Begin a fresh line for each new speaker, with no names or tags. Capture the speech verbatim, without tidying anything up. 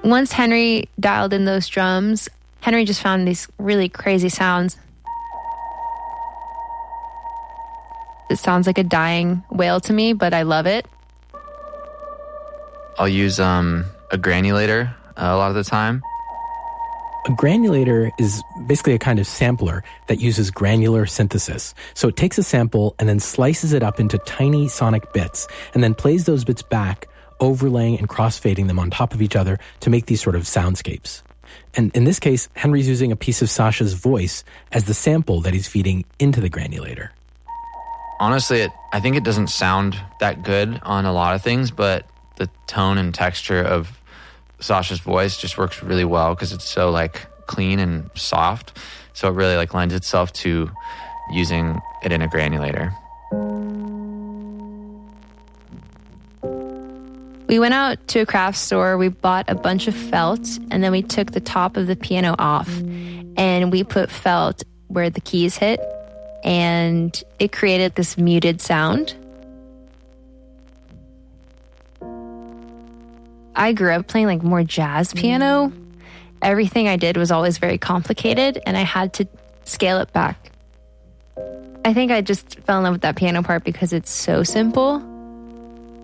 Once Henry dialed in those drums, Henry just found these really crazy sounds. It sounds like a dying whale to me, but I love it.
I'll use um, a granulator uh, a lot of the time.
A granulator is basically a kind of sampler that uses granular synthesis. So it takes a sample and then slices it up into tiny sonic bits and then plays those bits back, overlaying and crossfading them on top of each other to make these sort of soundscapes. And in this case, Henry's using a piece of Sasha's voice as the sample that he's feeding into the granulator.
Honestly, it, I think it doesn't sound that good on a lot of things, but the tone and texture of Sasha's voice just works really well because it's so like clean and soft. So it really like lends itself to using it in a granulator.
We went out to a craft store, we bought a bunch of felt, and then we took the top of the piano off and we put felt where the keys hit, and it created this muted sound. I grew up playing like more jazz piano. Everything I did was always very complicated, and I had to scale it back. I think I just fell in love with that piano part because it's so simple.